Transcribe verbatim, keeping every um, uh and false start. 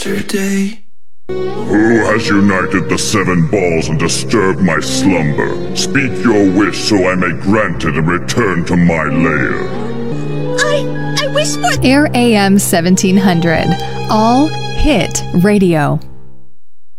yesterday. Who has united the seven balls and disturbed my slumber? Speak your wish so I may grant it and return to my lair. I... I wish for... Air A M seventeen hundred. All Hit Radio.